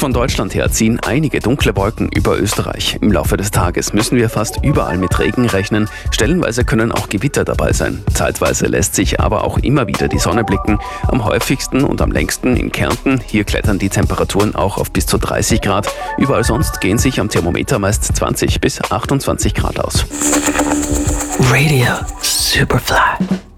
von Deutschland her ziehen einige dunkle Wolken über Österreich. Im Laufe des Tages müssen wir fast überall mit Regen rechnen. Stellenweise können auch Gewitter dabei sein. Zeitweise lässt sich aber auch immer wieder die Sonne blicken. Am häufigsten und am längsten in Kärnten. Hier klettern die Temperaturen auch auf bis zu 30 Grad. Überall sonst gehen sich am Thermometer meist 20 bis 28 Grad aus. Radio Superfly.